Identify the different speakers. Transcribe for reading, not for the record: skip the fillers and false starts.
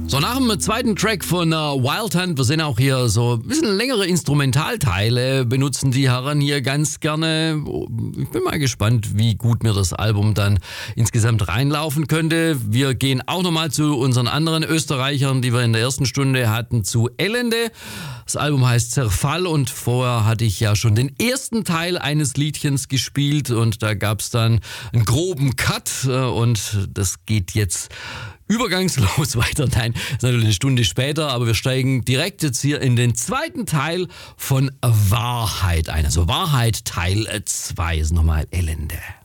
Speaker 1: So, nach dem zweiten Track von Wild Hunt, wir sehen auch hier so ein bisschen längere Instrumentalteile, benutzen die Herren hier ganz gerne. Ich bin mal gespannt, wie gut mir das Album dann insgesamt reinlaufen könnte. Wir gehen auch nochmal zu unseren anderen Österreichern, die wir in der ersten Stunde hatten, zu Elende. Das Album heißt Zerfall und vorher hatte ich ja schon den ersten Teil eines Liedchens gespielt und da gab es dann einen groben Cut und das geht jetzt übergangslos weiter. Nein, ist natürlich eine Stunde später, aber wir steigen direkt jetzt hier in den zweiten Teil von Wahrheit ein. Also Wahrheit Teil 2 ist nochmal Elende.